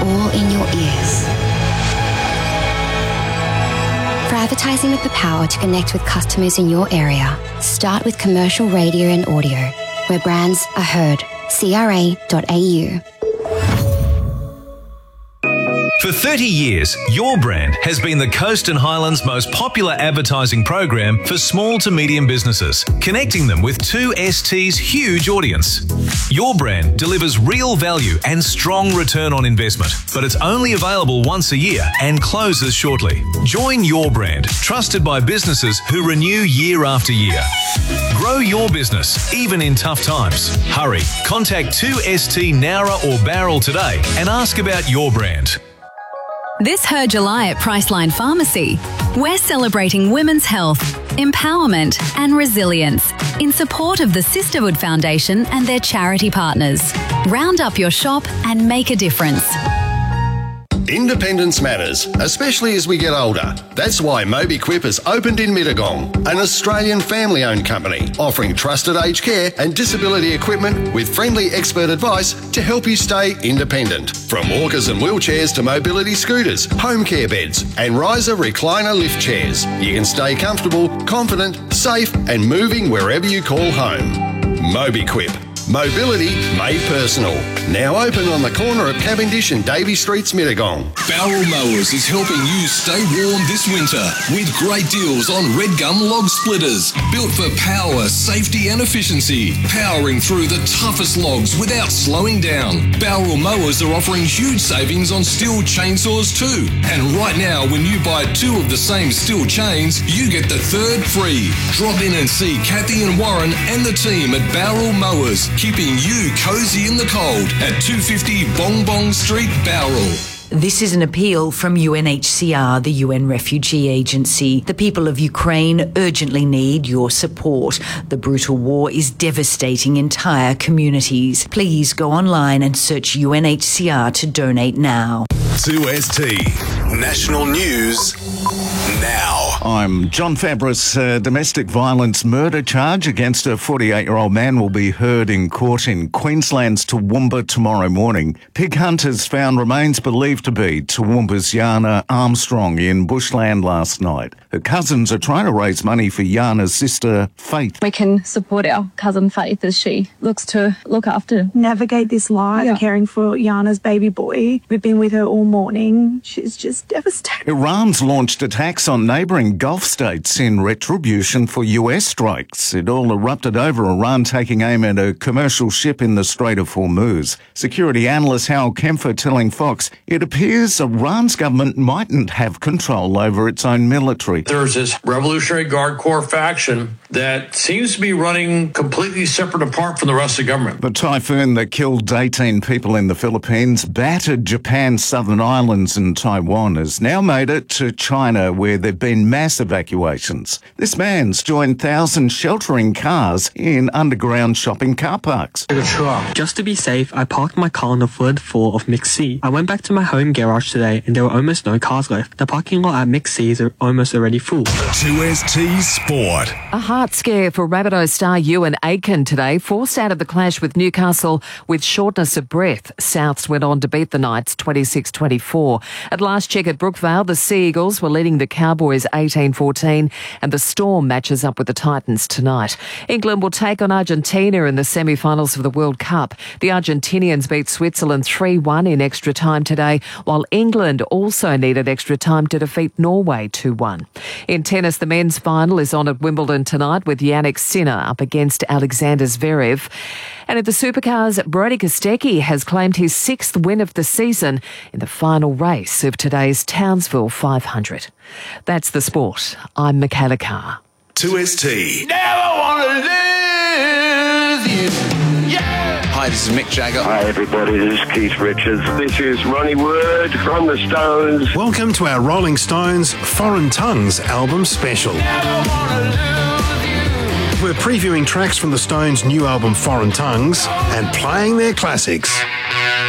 all in your ears. For advertising with the power to connect with customers in your area, start with commercial radio and audio, where brands are heard. CRA.au. For 30 years, Your Brand has been the Coast and Highlands' most popular advertising program for small to medium businesses, connecting them with 2ST's huge audience. Your Brand delivers real value and strong return on investment, but it's only available once a year and closes shortly. Join Your Brand, trusted by businesses who renew year after year. Grow your business, even in tough times. Hurry, contact 2ST Nowra or Barrel today and ask about Your Brand. This Her July at Priceline Pharmacy, we're celebrating women's health, empowerment and resilience in support of the Sisterhood Foundation and their charity partners. Round up your shop and make a difference. Independence matters, especially as we get older. That's why MobiQuip has opened in Mittagong, an Australian family-owned company offering trusted aged care and disability equipment with friendly expert advice to help you stay independent. From walkers and wheelchairs to mobility scooters, home care beds and riser recliner lift chairs, you can stay comfortable, confident, safe and moving wherever you call home. MobiQuip. Mobility made personal. Now open on the corner of Cavendish and Davey Streets, Mittagong. Barrel Mowers is helping you stay warm this winter with great deals on red gum log splitters. Built for power, safety and efficiency. Powering through the toughest logs without slowing down. Barrel Mowers are offering huge savings on steel chainsaws too. And right now, when you buy two of the same steel chains, you get the third free. Drop in and see Kathy and Warren and the team at Barrel Mowers, keeping you cozy in the cold at 250 Bong Bong Street, Bowral. This is an appeal from UNHCR, the UN Refugee Agency. The people of Ukraine urgently need your support. The brutal war is devastating entire communities. Please go online and search UNHCR to donate now. 2ST National News now. I'm John Fabris. A domestic violence murder charge against a 48-year-old man will be heard in court in Queensland's Toowoomba tomorrow morning. Pig hunters found remains believed to be Toowoomba's Yana Armstrong in bushland last night. Her cousins are trying to raise money for Yana's sister, Faith. We can support our cousin Faith as she looks to look after, navigate this life, caring for Yana's baby boy. We've been with her all morning. She's just devastated. Iran's launched attacks on neighbouring Gulf states in retribution for US strikes. It all erupted over Iran taking aim at a commercial ship in the Strait of Hormuz. Security analyst Hal Kempfer telling Fox it appears Iran's government mightn't have control over its own military. There's this Revolutionary Guard Corps faction that seems to be running completely separate apart from the rest of the government. The typhoon that killed 18 people in the Philippines, battered Japan's southern islands and Taiwan, has now made it to China, where there have been mass evacuations. This man's joined thousands sheltering cars in underground shopping car parks. Just to be safe, I parked my car on the third floor of McC. I went back to my home garage today and there were almost no cars left. The parking lot at McC is almost already full. 2ST Sport. A heart scare for Rabbitohs star Ewan Aitken today, forced out of the clash with Newcastle with shortness of breath. Souths went on to beat the Knights 26-24. At last check at Brookvale, the Sea Eagles were leading the Cowboys 18-14 and the Storm matches up with the Titans tonight. England will take on Argentina in the semi-finals of the World Cup. The Argentinians beat Switzerland 3-1 in extra time today, while England also needed extra time to defeat Norway 2-1. In tennis, the men's final is on at Wimbledon tonight with Jannik Sinner up against Alexander Zverev. And at the Supercars, Brodie Kostecki has claimed his 6th win of the season in the final race of today's Townsville 500. That's the sport. I'm Michaela Carr. 2ST. Never want to lose you. Yeah. Hi, this is Mick Jagger. Hi, everybody. This is Keith Richards. This is Ronnie Wood from the Stones. Welcome to our Rolling Stones Foreign Tongues album special. We're previewing tracks from the Stones' new album Foreign Tongues and playing their classics.